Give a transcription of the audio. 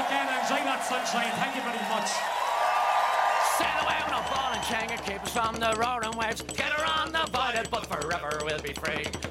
again. Enjoy that sunshine. Thank you very much. Sail away on a ball and chain, it keeps us from the roaring waves. Get her on the voided, but forever we'll be free.